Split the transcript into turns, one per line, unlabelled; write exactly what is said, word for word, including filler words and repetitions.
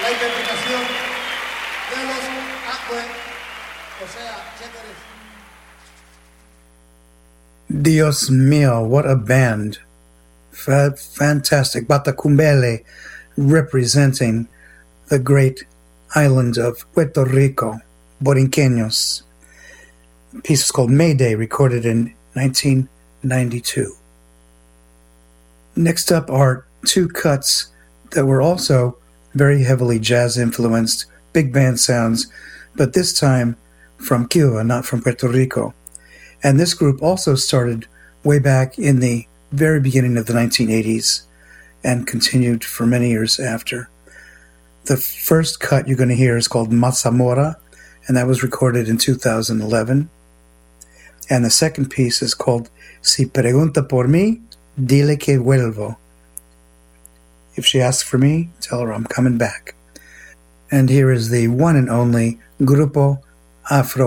la interpretación de los Acue, o sea, Chéveres.
Dios mío, what a band. F- fantastic. Batacumbele representing the great island of Puerto Rico, Borinqueños. The piece is called Mayday, recorded in nineteen ninety-two. Next up are two cuts that were also very heavily jazz-influenced, big band sounds, but this time from Cuba, not from Puerto Rico. And this group also started way back in the very beginning of the nineteen eighties and continued for many years after. The first cut you're going to hear is called Mazamora, and that was recorded in two thousand eleven. And the second piece is called Si Pregunta por mí, dile que vuelvo. If she asks for me, tell her I'm coming back. And here is the one and only Grupo Afro